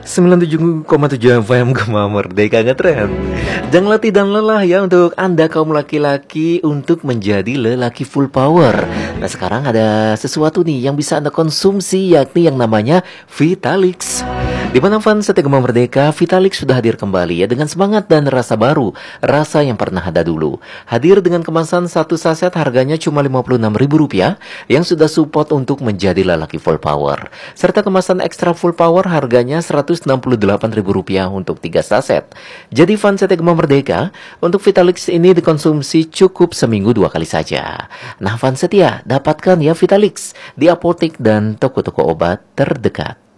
97,7 FM Gema Merdeka Ngetren. Jangan letih dan lelah ya untuk Anda kaum laki-laki untuk menjadi lelaki full power. Nah sekarang ada sesuatu nih yang bisa Anda konsumsi, yakni yang namanya Vitalix. Di mana fans setia Gema Merdeka, Vitalix sudah hadir kembali ya dengan semangat dan rasa baru, rasa yang pernah ada dulu. Hadir dengan kemasan satu saset harganya cuma Rp56.000 yang sudah support untuk menjadi lelaki full power. Serta kemasan ekstra full power harganya Rp168.000 untuk 3 saset. Jadi fans setia Gema Merdeka, untuk Vitalix ini dikonsumsi cukup seminggu 2 kali saja. Nah fans setia, dapatkan ya Vitalix di apotek dan toko-toko obat terdekat.